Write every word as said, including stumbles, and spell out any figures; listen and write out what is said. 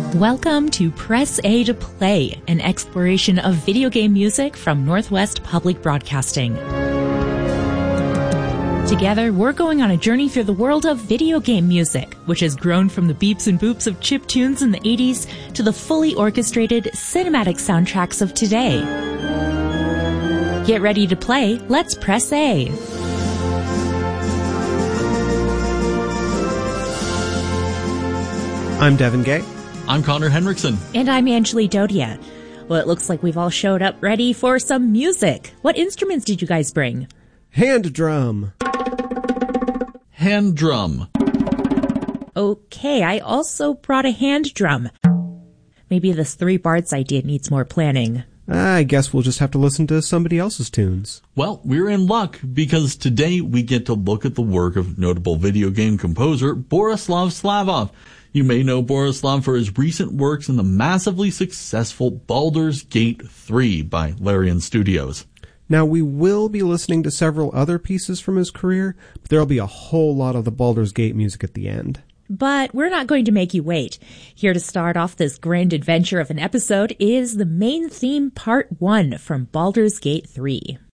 Welcome to Press A to Play, an exploration of video game music from Northwest Public Broadcasting. Together, we're going on a journey through the world of video game music, which has grown from the beeps and boops of chiptunes in the eighties to the fully orchestrated cinematic soundtracks of today. Get ready to play. Let's press A. I'm Devin Gay. I'm Connor Henriksen. And I'm Angeli Dodia. Well, it looks like we've all showed up ready for some music. What instruments did you guys bring? Hand drum. Hand drum. Okay, I also brought a hand drum. Maybe this Three Bards idea needs more planning. I guess we'll just have to listen to somebody else's tunes. Well, we're in luck because today we get to look at the work of notable video game composer Borislav Slavov. You may know Borislav for his recent works in the massively successful Baldur's Gate three by Larian Studios. Now, we will be listening to several other pieces from his career, but there'll be a whole lot of the Baldur's Gate music at the end. But we're not going to make you wait. Here to start off this grand adventure of an episode is the main theme part one from Baldur's Gate three.